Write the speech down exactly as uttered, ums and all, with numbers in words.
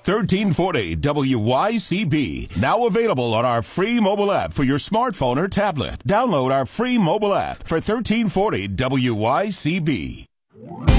thirteen forty W Y C B. Now available on our free mobile app for your smartphone or tablet. Download our free mobile app for thirteen forty W Y C B.